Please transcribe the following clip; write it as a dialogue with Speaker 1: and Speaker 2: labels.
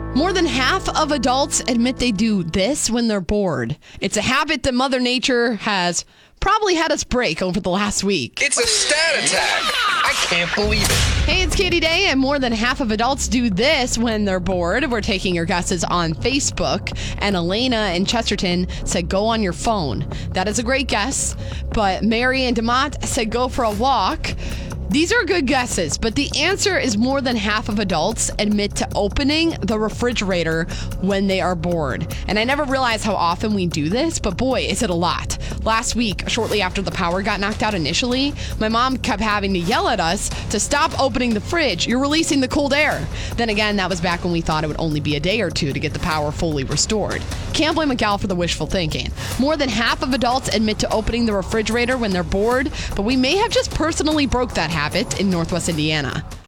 Speaker 1: More than half of adults admit they do this when they're bored. It's a habit that Mother Nature has probably had us break over the last week.
Speaker 2: It's a stat attack. I can't believe it.
Speaker 1: Hey, it's Katie Day, and more than half of adults do this when they're bored. We're taking your guesses on Facebook, and Elena in Chesterton said go on your phone. That is a great guess, but Mary and DeMott said go for a walk. These are good guesses, but the answer is more than half of adults admit to opening the refrigerator when they are bored. And I never realized how often we do this, but boy, is it a lot. Last week, shortly after the power got knocked out initially, my mom kept having to yell at us to stop opening the fridge. You're releasing the cold air. Then again, that was back when we thought it would only be a day or two to get the power fully restored. Can't blame a gal for the wishful thinking. More than half of adults admit to opening the refrigerator when they're bored, but we may have just personally broke that habit in Northwest Indiana.